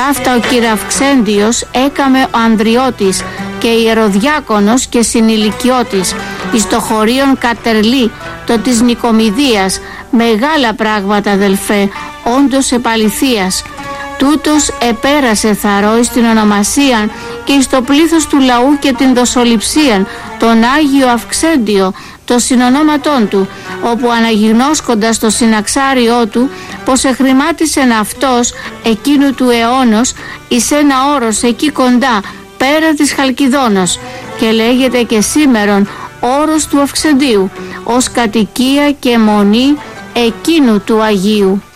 Ταύτα ο κυρ Αυξέντιος έκαμε ο Ανδριώτης και ιεροδιάκονος και συνηλικιώτης εις το χωρίον Κατερλή το της Νικομιδίας, μεγάλα πράγματα αδελφέ, όντως επαληθείας. Τούτος επέρασε θαρώ εις την ονομασίαν και εις το πλήθος του λαού και την δοσοληψίαν, τον Άγιο Αυξέντιο, το συνονόματόν του, όπου αναγιγνώσκοντας το συναξάριό του, πως εχρημάτισεν αυτός εκείνου του αιώνος εις ένα όρος εκεί κοντά, πέρα της Χαλκιδόνος, και λέγεται και σήμερον όρος του Αυξεντίου, ως κατοικία και μονή εκείνου του Αγίου.